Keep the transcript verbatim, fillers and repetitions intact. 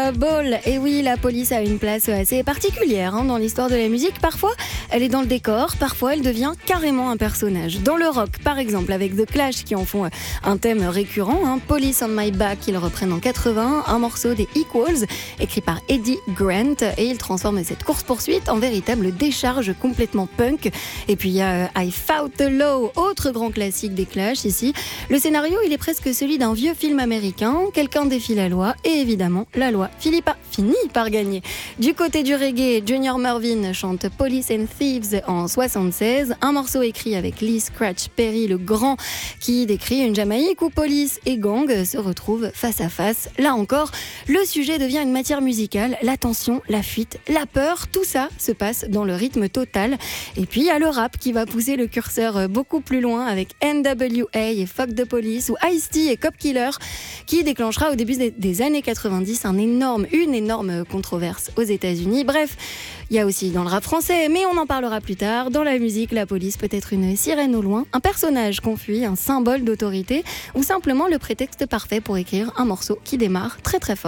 Super Bowl. Et oui, la police a une place assez particulière hein, dans l'histoire de la musique. Parfois, elle est dans le décor, parfois elle devient carrément un personnage. Dans le rock, par exemple, avec The Clash qui en font un thème récurrent, hein, Police on My Back, ils reprennent en quatre-vingts, un morceau des Equals, écrit par Eddie Grant, et ils transforment cette course-poursuite en véritable décharge complètement punk. Et puis il y a I Fought the Law, autre grand classique des Clash ici. Le scénario, il est presque celui d'un vieux film américain. Quelqu'un défie la loi et évidemment, la loi finit par, finit par gagner. Du côté du reggae, Junior Murvin chante Police and Thieves en soixante-seize, un morceau écrit avec Lee Scratch Perry le grand qui décrit une Jamaïque où police et gang se retrouvent face à face. Là encore, le sujet devient une matière musicale, la tension, la fuite, la peur, tout ça se passe dans le rythme total. Et puis il y a le rap qui va pousser le curseur beaucoup plus loin avec N W A et Fuck the Police ou Ice-T et Cop Killer qui déclenchera au début des années quatre-vingt-dix un énorme, une énorme controverse aux États-Unis. Bref, il y a aussi dans le rap français, mais on en parlera plus tard. Dans la musique, la police peut être une sirène au loin, un personnage qu'on fuit, un symbole d'autorité ou simplement le prétexte parfait pour écrire un morceau qui démarre très très fort.